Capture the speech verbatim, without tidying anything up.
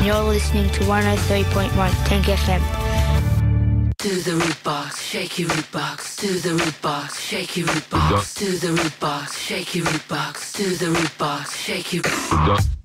you're listening to one oh three point one Tank F M. To the root box, shake your root box. To the root box, shake your root box. To the root box, shake your root box. To the root box, shake your root box.